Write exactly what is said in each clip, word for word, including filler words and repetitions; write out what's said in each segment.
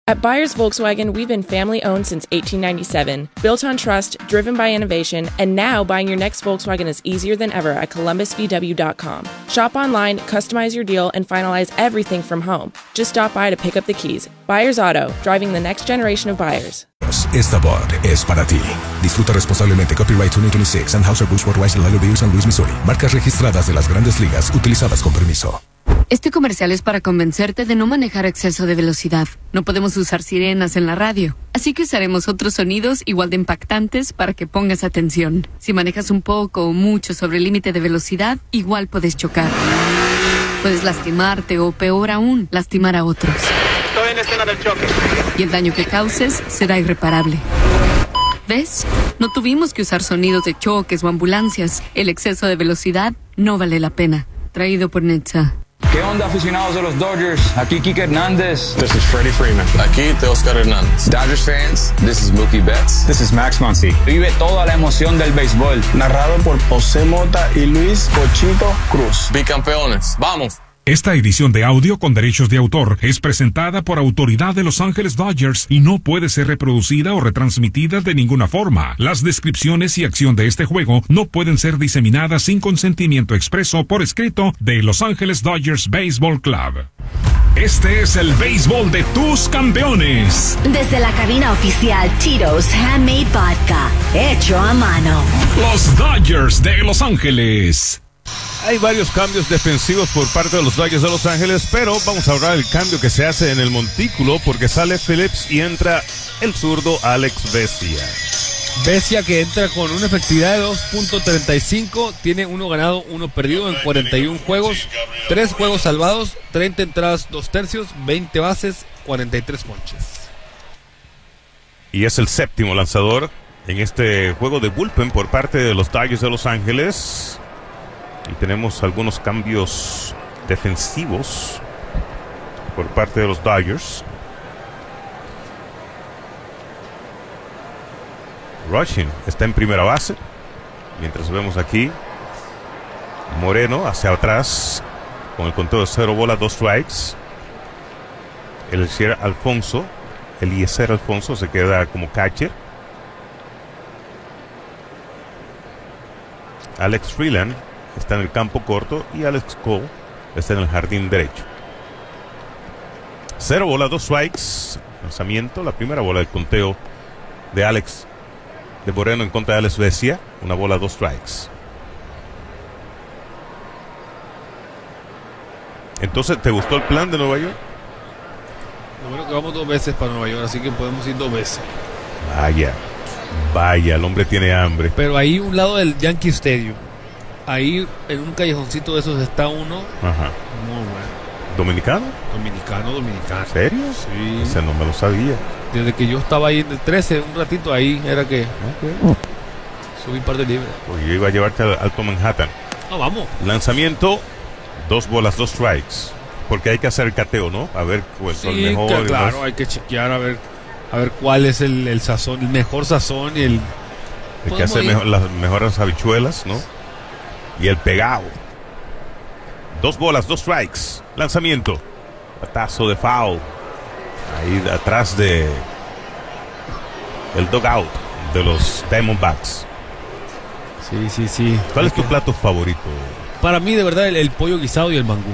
At Byers Volkswagen, we've been family-owned since eighteen ninety-seven, built on trust, driven by innovation, and now buying your next Volkswagen is easier than ever at columbus v w dot com. Shop online, customize your deal, and finalize everything from home. Just stop by to pick up the keys. Byers Auto, driving the next generation of buyers. Esta bot es para ti. Disfruta responsablemente. Copyright dos mil veintiséis. Anheuser-Busch Budweiser Lager San Luis, Missouri. Marcas registradas de las Grandes Ligas, utilizadas con permiso. Este comercial es para convencerte de no manejar a exceso de velocidad. No podemos usar sirenas en la radio, así que usaremos otros sonidos igual de impactantes para que pongas atención. Si manejas un poco o mucho sobre el límite de velocidad, igual puedes chocar. Puedes lastimarte o, peor aún, lastimar a otros. Estoy en escena del choque. Y el daño que causes será irreparable. ¿Ves? No tuvimos que usar sonidos de choques o ambulancias. El exceso de velocidad no vale la pena. Traído por Netza. ¿Qué onda, aficionados de los Dodgers? Aquí Kike Hernández. This is Freddie Freeman. Aquí Teoscar Hernández. Dodgers fans, this is Mookie Betts. This is Max Muncy. Vive toda la emoción del béisbol. Narrado por José Mota y Luis Cochito Cruz. Bicampeones, ¡vamos! Esta edición de audio con derechos de autor es presentada por autoridad de Los Ángeles Dodgers y no puede ser reproducida o retransmitida de ninguna forma. Las descripciones y acción de este juego no pueden ser diseminadas sin consentimiento expreso por escrito de Los Ángeles Dodgers Baseball Club. Este es el béisbol de tus campeones. Desde la cabina oficial Tito's Handmade Vodka, hecho a mano. Los Dodgers de Los Ángeles. Hay varios cambios defensivos por parte de los Dodgers de Los Ángeles, pero vamos a hablar del cambio que se hace en el montículo porque sale Phillips y entra el zurdo Alex Vesia. Vesia, que entra con una efectividad de dos punto treinta y cinco, tiene uno ganado, uno perdido en cuarenta y uno juegos, tres juegos salvados, treinta entradas, dos tercios, veinte bases, cuarenta y tres ponches. Y es el séptimo lanzador en este juego de bullpen por parte de los Dodgers de Los Ángeles. Y tenemos algunos cambios defensivos por parte de los Dodgers. Rushing está en primera base. Mientras vemos aquí Moreno hacia atrás con el conteo de cero bolas, dos strikes. Eliezer Alfonso, Eliezer Alfonso se queda como catcher. Alex Freeland está en el campo corto y Alex Cole está en el jardín derecho. Cero bola, dos strikes. Lanzamiento, la primera bola del conteo de Alex de Moreno en contra de Alex Vesia. Una bola, dos strikes. Entonces, ¿te gustó el plan de Nueva York? Lo bueno que vamos dos veces para Nueva York, así que podemos ir dos veces. Vaya, vaya, el hombre tiene hambre. Pero ahí un lado del Yankee Stadium, ahí en un callejoncito de esos está uno. Ajá. Muy bueno. ¿Dominicano? Dominicano, dominicano. ¿En serio? Sí. Ese no me lo sabía. Desde que yo estaba ahí en el trece, un ratito ahí, era que okay. Subí un par de libras. Pues yo iba a llevarte al Alto Manhattan. No, vamos. Lanzamiento, dos bolas, dos strikes. Porque hay que hacer el cateo, ¿no? A ver cuál es sí, el mejor. Que, claro, hay que chequear a ver a ver cuál es el, el sazón, el mejor sazón y el... Hay que hacer mejor, las mejores habichuelas, ¿no? Y el pegado. Dos bolas, dos strikes. Lanzamiento. Batazo de foul. Ahí atrás de el dugout de los Diamondbacks. Sí, sí, sí. ¿Cuál es tu plato favorito? Para mí, de verdad, el, el pollo guisado y el mangú.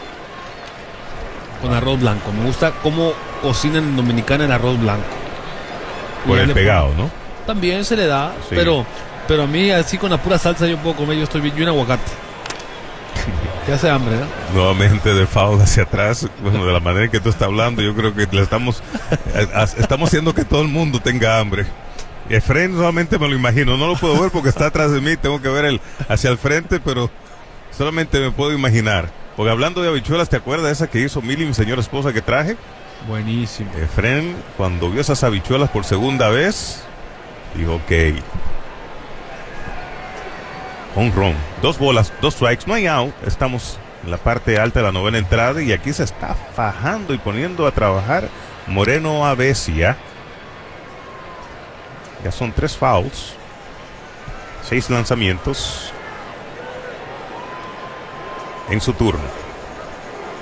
Con arroz blanco. Me gusta cómo cocinan en Dominicana el arroz blanco. Por el pegado, ¿no? También se le da, sí. pero pero a mí así con la pura salsa yo puedo comer, yo estoy bien, yo un aguacate. Te hace hambre, ¿no? Nuevamente de foul hacia atrás. Bueno, de la manera en que tú estás hablando, yo creo que le estamos estamos haciendo que todo el mundo tenga hambre. Efraín solamente me lo imagino, no lo puedo ver porque está atrás de mí, tengo que ver el hacia el frente, pero solamente me puedo imaginar. Porque hablando de habichuelas, ¿te acuerdas de esa que hizo Mili, mi señora esposa, que traje? Buenísimo. Efraín, cuando vio esas habichuelas por segunda vez, dijo, ok. Home run. Dos bolas, dos strikes, no hay out. Estamos en la parte alta de la novena entrada y aquí se está fajando y poniendo a trabajar Moreno a Vesia. Ya son tres fouls, seis lanzamientos en su turno.